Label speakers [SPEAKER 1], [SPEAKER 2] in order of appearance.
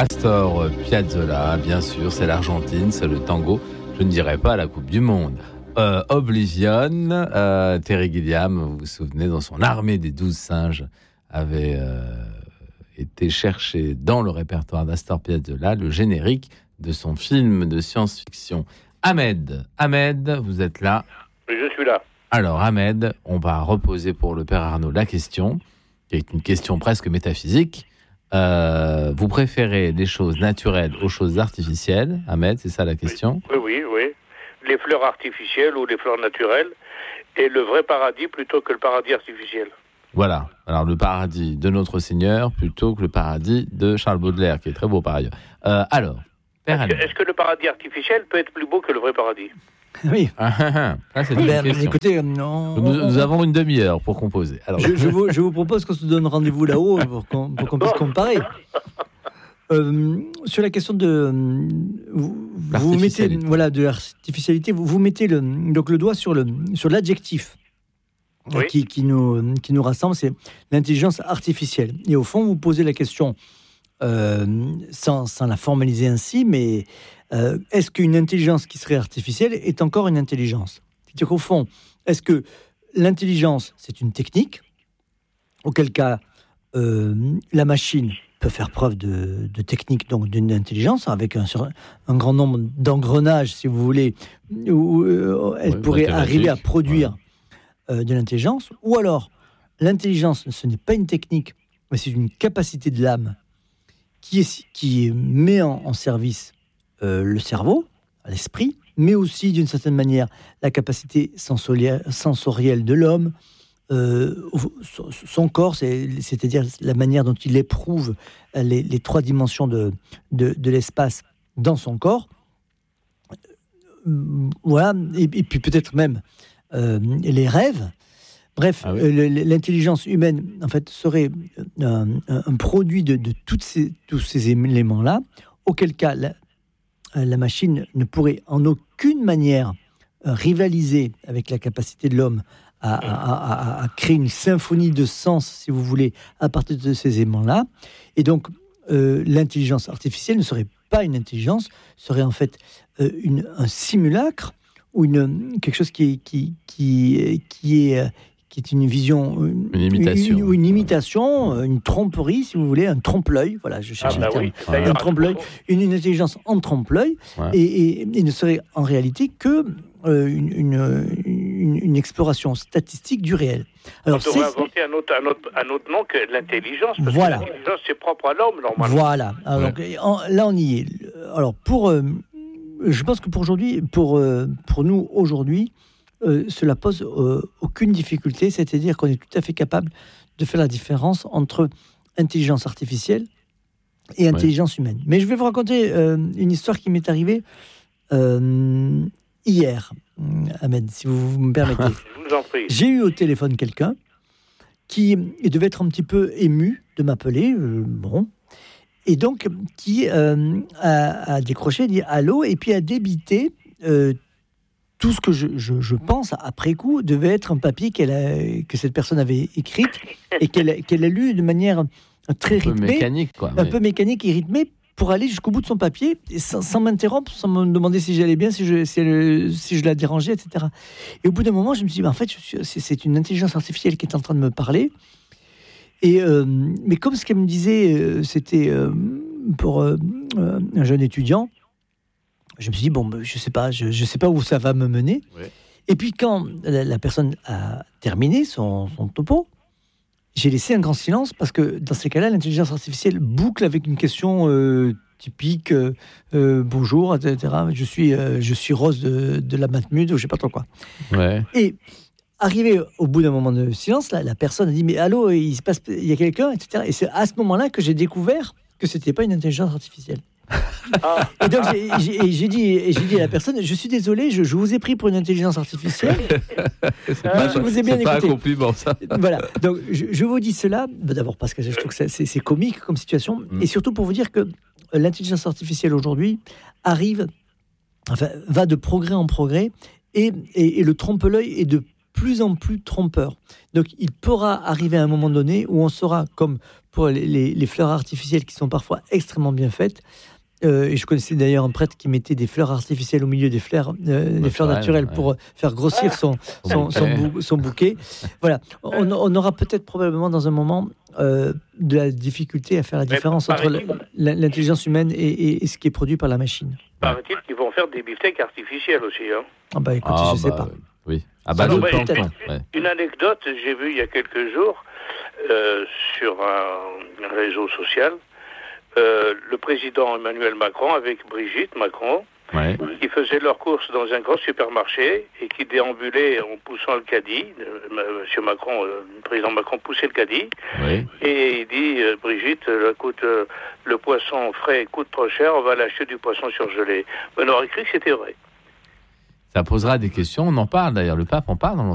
[SPEAKER 1] Astor Piazzolla, bien sûr, c'est l'Argentine, c'est le tango. Je ne dirais pas la Coupe du Monde. Oblivion, Terry Gilliam, vous vous souvenez, dans son Armée des 12 singes, avait été cherché dans le répertoire d'Astor Piazzolla le générique de son film de science-fiction. Ahmed, vous êtes là?
[SPEAKER 2] Je suis là.
[SPEAKER 1] Alors Ahmed, on va reposer pour le père Arnaud la question, qui est une question presque métaphysique. Vous préférez les choses naturelles aux choses artificielles, Ahmed, c'est ça la question?
[SPEAKER 2] Oui. Les fleurs artificielles ou les fleurs naturelles, et le vrai paradis plutôt que le paradis artificiel.
[SPEAKER 1] Voilà, alors le paradis de notre Seigneur plutôt que le paradis de Charles Baudelaire, qui est très beau par ailleurs. Alors, père Ahmed.
[SPEAKER 2] Est-ce que le paradis artificiel peut être plus beau que le vrai paradis?
[SPEAKER 3] Oui.
[SPEAKER 1] C'est une question.
[SPEAKER 3] Écoutez,
[SPEAKER 1] nous avons une demi-heure pour composer. Alors,
[SPEAKER 3] je vous propose qu'on se donne rendez-vous là-haut pour qu'on puisse comparer. Sur la question de vous mettez de l'artificialité, vous mettez le doigt sur l'adjectif qui nous rassemble, c'est l'intelligence artificielle. Et au fond, vous posez la question sans la formaliser ainsi, mais est-ce qu'une intelligence qui serait artificielle est encore une intelligence? C'est-à-dire qu'au fond, est-ce que l'intelligence, c'est une technique, auquel cas la machine peut faire preuve de technique, donc d'une intelligence, avec un grand nombre d'engrenages, si vous voulez, où elle pourrait arriver à produire de l'intelligence, ou alors l'intelligence, ce n'est pas une technique, mais c'est une capacité de l'âme qui met en service le cerveau, l'esprit, mais aussi d'une certaine manière la capacité sensorielle de l'homme, son corps, c'est-à-dire la manière dont il éprouve les trois dimensions de l'espace dans son corps. Voilà, et puis peut-être même les rêves. Bref, l'intelligence humaine, en fait, serait un produit de tous ces éléments-là, auquel cas la machine ne pourrait en aucune manière rivaliser avec la capacité de l'homme à créer une symphonie de sens, si vous voulez, à partir de ces éléments-là. Et donc, l'intelligence artificielle ne serait pas une intelligence, serait en fait un simulacre ou quelque chose qui est une vision, une imitation, une tromperie, si vous voulez, un trompe-l'œil. Voilà, je cherche le terme. Un trompe-l'œil, une intelligence en trompe-l'œil, et ne serait en réalité que une exploration statistique du réel. Alors,
[SPEAKER 2] on devrait inventer un autre nom que l'intelligence, parce
[SPEAKER 3] voilà.
[SPEAKER 2] Que l'intelligence, c'est propre à l'homme, normalement.
[SPEAKER 3] Voilà. Alors, donc, là, on y est. Alors, je pense que pour nous, aujourd'hui, cela pose aucune difficulté, c'est-à-dire qu'on est tout à fait capable de faire la différence entre intelligence artificielle et intelligence humaine. Mais je vais vous raconter une histoire qui m'est arrivée hier, Ahmed, si vous me permettez.
[SPEAKER 2] Je vous en prie.
[SPEAKER 3] J'ai eu au téléphone quelqu'un qui devait être un petit peu ému de m'appeler, et donc qui a décroché, dit allô, et puis a débité tout ce que je pense après coup devait être un papier que cette personne avait écrit et qu'elle a lu de manière très rythmée, un peu mécanique et rythmée, pour aller jusqu'au bout de son papier, et sans m'interrompre, sans me demander si j'allais bien, si je la dérangeais, etc. Et au bout d'un moment, je me suis dit, en fait, c'est une intelligence artificielle qui est en train de me parler. Mais comme ce qu'elle me disait, c'était pour un jeune étudiant, je me suis dit, je sais pas où ça va me mener. Ouais. Et puis quand la personne a terminé son topo, j'ai laissé un grand silence, parce que dans ces cas-là, l'intelligence artificielle boucle avec une question typique, bonjour, etc. Je suis Rose de la Matmut, ou je sais pas trop quoi.
[SPEAKER 1] Ouais.
[SPEAKER 3] Et arrivé au bout d'un moment de silence, la personne a dit, mais allô, il y a quelqu'un, etc. Et c'est à ce moment-là que j'ai découvert que c'était pas une intelligence artificielle. Et donc j'ai dit à la personne, je suis désolé, je vous ai pris pour une intelligence artificielle. Je vous ai bien écouté.
[SPEAKER 1] C'est pas un compliment, ça.
[SPEAKER 3] Voilà. Donc je vous dis cela d'abord parce que je trouve que c'est comique comme situation, et surtout pour vous dire que l'intelligence artificielle aujourd'hui va de progrès en progrès, et le trompe-l'œil est de plus en plus trompeur. Donc, il pourra arriver à un moment donné où on saura, comme pour les fleurs artificielles qui sont parfois extrêmement bien faites. Et je connaissais d'ailleurs un prêtre qui mettait des fleurs artificielles au milieu des fleurs naturelles pour faire grossir son bouquet. Voilà. On aura peut-être probablement dans un moment de la difficulté à faire la différence entre l'intelligence humaine et ce qui est produit par la machine.
[SPEAKER 2] Paraît-il qu'ils vont faire des beefsteaks artificiels aussi. Hein.
[SPEAKER 3] Ah bah écoutez, je sais pas.
[SPEAKER 1] Oui. Ah bah,
[SPEAKER 2] une anecdote, j'ai vu il y a quelques jours sur un réseau social. Le président Emmanuel Macron avec Brigitte Macron, qui faisaient leurs courses dans un grand supermarché et qui déambulaient en poussant le caddie. Monsieur Macron, le président Macron poussait le caddie et il dit Brigitte, le poisson frais coûte trop cher, on va l'acheter du poisson surgelé. On aurait cru que c'était vrai.
[SPEAKER 1] Ça posera des questions, on en parle d'ailleurs, le pape en parle dans